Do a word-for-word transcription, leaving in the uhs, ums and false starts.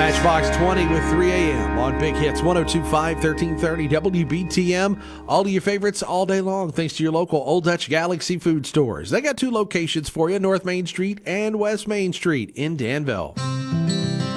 Matchbox twenty with three a.m. on Big Hits one oh two point five, thirteen thirty W B T M. All of your favorites all day long thanks to your local Old Dutch Galaxy food stores. They got two locations for you, North Main Street and West Main Street in Danville.